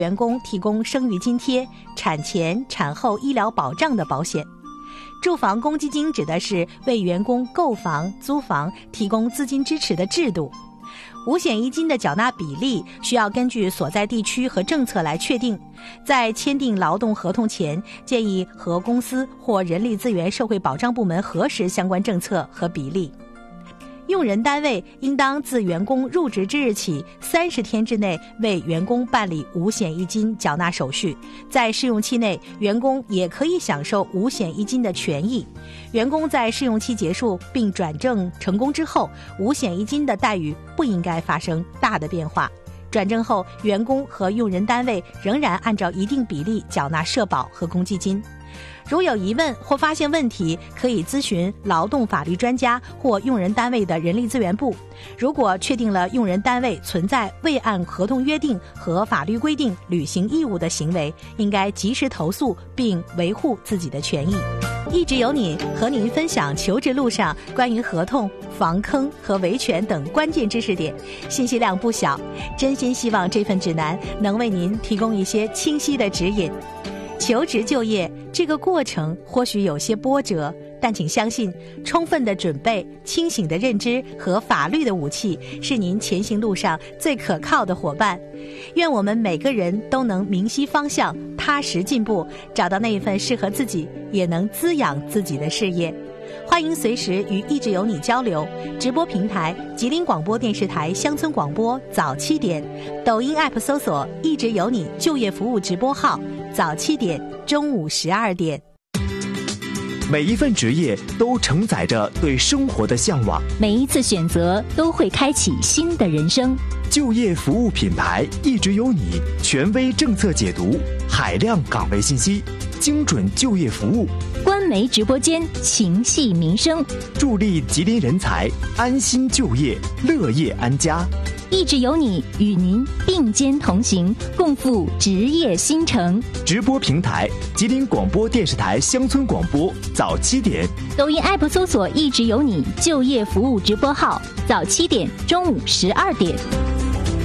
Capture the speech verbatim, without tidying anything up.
员工提供生育津贴、产前、产后医疗保障的保险。住房公积金指的是为员工购房、租房提供资金支持的制度。五险一金的缴纳比例需要根据所在地区和政策来确定，在签订劳动合同前，建议和公司或人力资源社会保障部门核实相关政策和比例。用人单位应当自员工入职之日起三十天之内为员工办理五险一金缴纳手续，在试用期内，员工也可以享受五险一金的权益。员工在试用期结束并转正成功之后，五险一金的待遇不应该发生大的变化。转正后，员工和用人单位仍然按照一定比例缴纳社保和公积金。如有疑问或发现问题，可以咨询劳动法律专家或用人单位的人力资源部。如果确定了用人单位存在未按合同约定和法律规定履行义务的行为，应该及时投诉并维护自己的权益。一直有你和您分享求职路上关于合同、防坑和维权等关键知识点，信息量不小，真心希望这份指南能为您提供一些清晰的指引。求职就业这个过程或许有些波折，但请相信，充分的准备、清醒的认知和法律的武器是您前行路上最可靠的伙伴。愿我们每个人都能明晰方向，踏实进步，找到那一份适合自己也能滋养自己的事业。欢迎随时与一直有你交流，直播平台吉林广播电视台乡村广播早七点，抖音 app 搜索一直有你就业服务直播号，早七点中午十二点。 每一份职业都承载着对生活的向往， 每一次选择都会开启新的人生。 就业服务品牌一直有你，权威政策解读，海量岗位信息，精准就业服务， 官媒直播间情系民生， 助力吉林人才安心就业，乐业安家。 一直有你与您并肩同行，共赴职业新城。 直播平台吉林广播电视台乡村广播早七点， 抖音 app 搜索一直有你就业服务直播号，早七点中午十二点。